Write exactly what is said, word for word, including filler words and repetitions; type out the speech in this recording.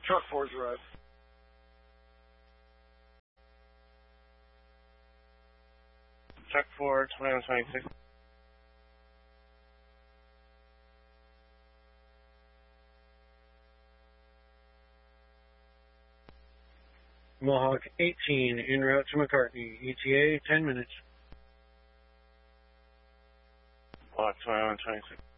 Truck four's arrived. Truck four, twenty-one twenty-six. Mohawk eighteen, en route to McCartney. E T A, ten minutes. Block twenty-one twenty-six.